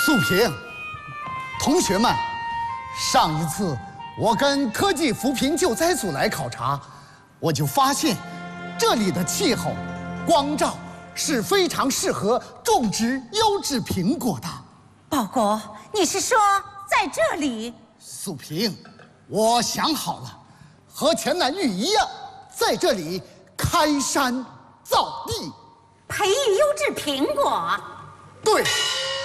素萍，同学们，上一次我跟科技扶贫救灾组来考察，我就发现这里的气候、光照是非常适合种植优质苹果的。 报国，你是说在这里？ 素萍，我想好了，和钱南玉一样，在这里开山造地， 培育优质苹果。 对。